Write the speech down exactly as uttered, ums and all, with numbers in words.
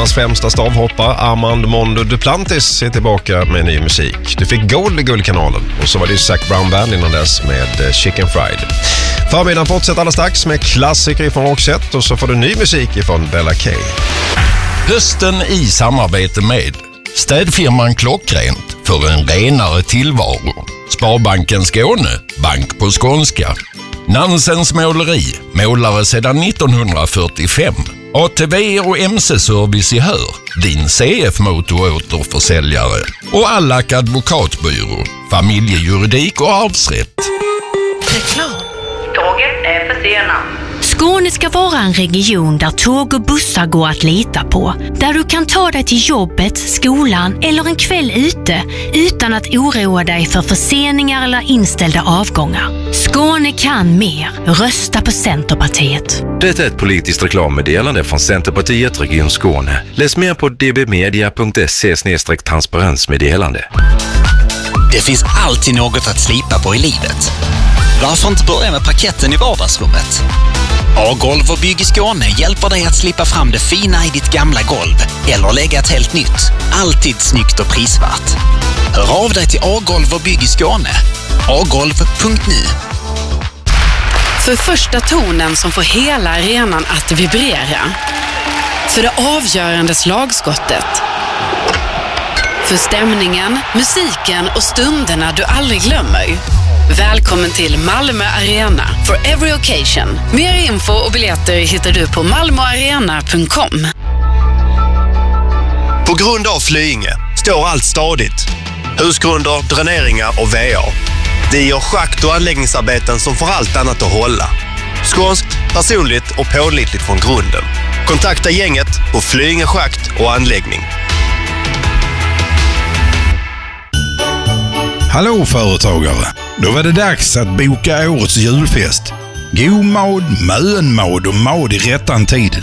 Tidernas främsta stavhoppare Armand Mondo Duplantis är tillbaka med ny musik. Du fick Gold i Guldkanalen och så var det Zac Brown Band innan dess med Chicken Fried. Förmiddagen fortsätter alldeles strax med klassiker från Roxette och så får du ny musik från Bella K. Hösten i samarbete med städfirman Klockrent för en renare tillvaro. Sparbanken Skåne, bank på skånska. Nansens måleri, målare sedan nittonhundrafyrtiofem. A T V och M C-service i Hör, din C F-motoråterförsäljare. Och Allack advokatbyrå, familjejuridik och arvsrätt. Reklam. Tåget är försenat. Skåne ska vara en region där tåg och bussar går att lita på. Där du kan ta dig till jobbet, skolan eller en kväll ute utan att oroa dig för förseningar eller inställda avgångar. Skåne kan mer. Rösta på Centerpartiet. Det är ett politiskt reklammeddelande från Centerpartiet Region Skåne. Läs mer på d b media punkt se slash transparensmeddelande. Det finns alltid något att slipa på i livet. Varför inte börja med parketten i vardagsrummet? A-golv och Bygg i Skåne hjälper dig att slippa fram det fina i ditt gamla golv eller lägga ett helt nytt. Alltid snyggt och prisvärt. Hör av dig till A-golv och Bygg i Skåne. a golv punkt nu. För första tonen som får hela arenan att vibrera. För det avgörande slagskottet. För stämningen, musiken och stunderna du aldrig glömmer. Välkommen till Malmö Arena for every occasion. Mer info och biljetter hittar du på malmoarena punkt com. På grund av Flyinge står allt stadigt. Husgrunder, dräneringar och V A. Det gör schakt- och anläggningsarbeten som får allt annat att hålla. Skånskt, personligt och pålitligt från grunden. Kontakta gänget på Flyinge schakt och anläggning. Hallå företagare! Då var det dags att boka årets julfest. God mad, mönmad och mad i rättan tid.